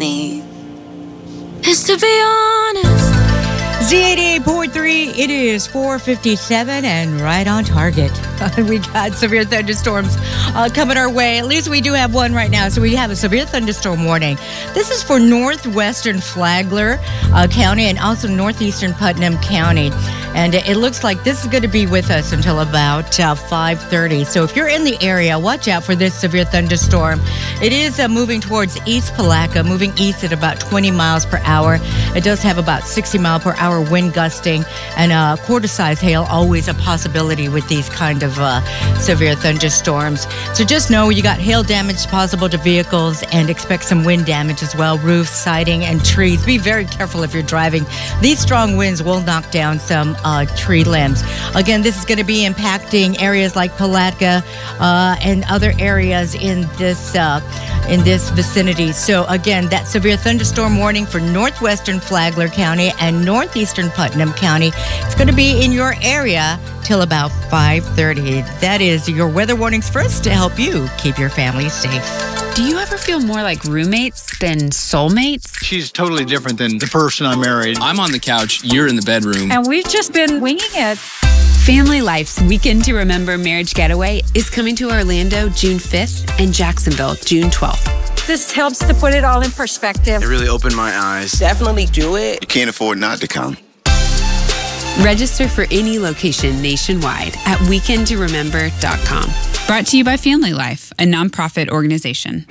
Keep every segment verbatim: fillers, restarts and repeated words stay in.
me is to be honest. Z eighty-eight point three, it is four fifty-seven and right on target. We got severe thunderstorms uh, coming our way. At least we do have one right now. So we have a severe thunderstorm warning. This is for northwestern Flagler uh, County and also northeastern Putnam County. And it looks like this is going to be with us until about uh, five thirty. So if you're in the area, watch out for this severe thunderstorm. It is uh, moving towards East Palatka, moving east at about twenty miles per hour. It does have about sixty mile per hour wind gusting, and uh, quarter-size hail, always a possibility with these kind of uh, severe thunderstorms. So just know you got hail damage possible to vehicles, and expect some wind damage as well, roofs, siding, and trees. Be very careful if you're driving. These strong winds will knock down some uh, tree limbs. Again, this is going to be impacting areas like Palatka uh, and other areas in this uh, in this vicinity. So again, that severe thunderstorm warning for northwestern Flagler County and northeastern Putnam County. It's going to be in your area till about five thirty. That is your weather warnings first to help you keep your family safe. Do you ever feel more like roommates than soulmates? She's totally different than the person I married. I'm on the couch, you're in the bedroom. And we've just been winging it. Family Life's Weekend to Remember Marriage Getaway is coming to Orlando June fifth and Jacksonville June twelfth. This helps to put it all in perspective. It really opened my eyes. Definitely do it. You can't afford not to come. Register for any location nationwide at weekend to remember dot com. Brought to you by Family Life, a nonprofit organization.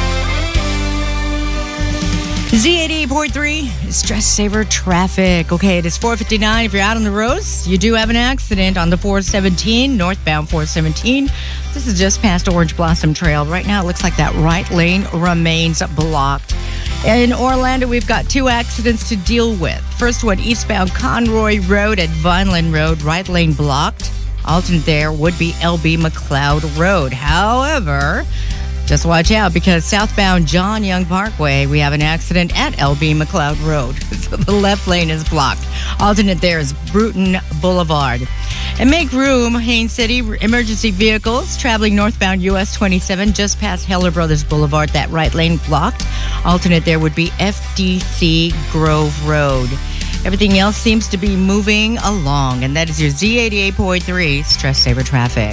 Z eighty-eight point three, Stress Saver Traffic. Okay, it is four fifty-nine. If you're out on the roads, you do have an accident on the four seventeen, northbound four seventeen. This is just past Orange Blossom Trail. Right now, it looks like that right lane remains blocked. In Orlando, we've got two accidents to deal with. First one, eastbound Conroy Road at Vineland Road, right lane blocked. Alternate there would be L B McLeod Road. However, just watch out because southbound John Young Parkway, we have an accident at L B McLeod Road. So the left lane is blocked. Alternate there is Bruton Boulevard. And make room, Haines City, emergency vehicles traveling northbound U S twenty-seven just past Heller Brothers Boulevard, that right lane blocked. Alternate there would be F D C Grove Road. Everything else seems to be moving along, and that is your Z eighty-eight point three Stress Saver Traffic.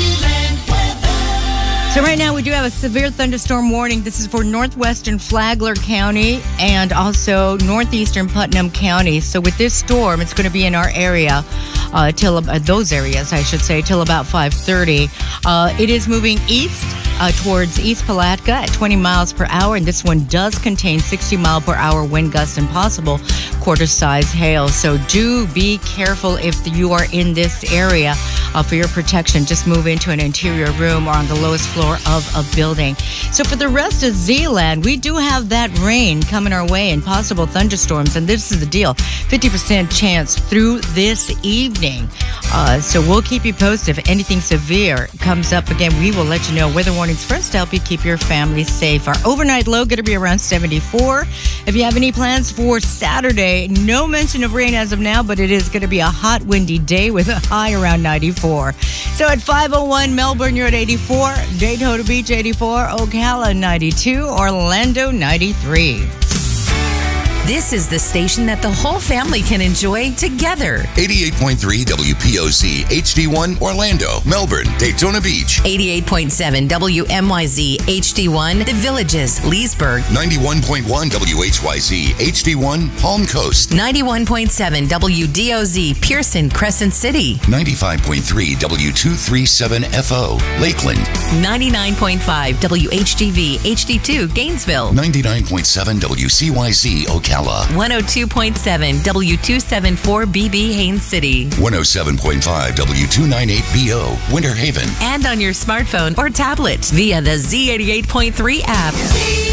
So right now we do have a severe thunderstorm warning. This is for northwestern Flagler County and also northeastern Putnam County. So with this storm, it's going to be in our area uh, till uh, those areas, I should say, till about five thirty. Uh, it is moving east uh, towards East Palatka at twenty miles per hour, and this one does contain sixty mile per hour wind gusts and possible quarter-size hail. So do be careful if you are in this area uh, for your protection. Just move into an interior room or on the lowest floor of a building. So for the rest of Zeeland, we do have that rain coming our way and possible thunderstorms. And this is the deal, fifty percent chance through this evening. Uh, so we'll keep you posted if anything severe comes up. Again, we will let you know. Weather warnings first to help you keep your family safe. Our overnight low going to be around seventy-four. If you have any plans for Saturday, no mention of rain as of now, but it is going to be a hot, windy day with a high around ninety-four. So at five oh one Melbourne, you're at eighty-four. Daytona Beach, eighty-four. Ocala, ninety-two. Orlando, ninety-three. This is the station that the whole family can enjoy together. eighty-eight point three W P O Z H D one Orlando, Melbourne, Daytona Beach. eighty-eight point seven W M Y Z H D one The Villages, Leesburg. ninety-one point one W H Y Z H D one Palm Coast. ninety-one point seven W D O Z Pearson, Crescent City. ninety-five point three W two thirty-seven F O Lakeland. ninety-nine point five W H G V H D two Gainesville. ninety-nine point seven W C Y Z Ocala. one oh two point seven W two seventy-four B B Haines City. one oh seven point five W two ninety-eight B O Winter Haven. And on your smartphone or tablet via the Z eighty-eight point three app.